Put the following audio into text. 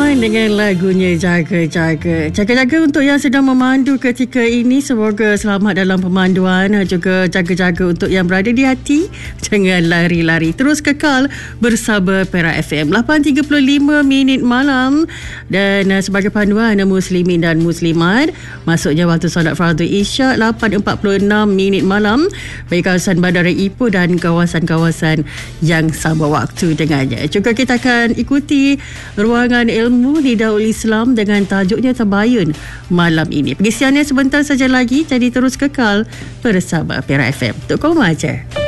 Rahman dengan lagunya Jaga-Jaga. Jaga-jaga untuk yang sedang memandu ketika ini. Semoga selamat dalam pemanduan. Juga jaga-jaga untuk yang berada di hati. Jangan lari-lari. Terus kekal bersama Perak FM. 8.35 minit malam. Dan sebagai panduan Muslimin dan Muslimat, masuknya waktu solat fardu Isyak 8.46 minit malam bagi kawasan Bandara Ipoh dan kawasan-kawasan yang sama waktu dengannya. Juga kita akan ikuti ruangan ilmu di Darul Islam dengan tajuknya Tabayun malam ini. Pengisiannya sebentar saja lagi, jadi terus kekal bersama Perak FM. Untuk kau aja.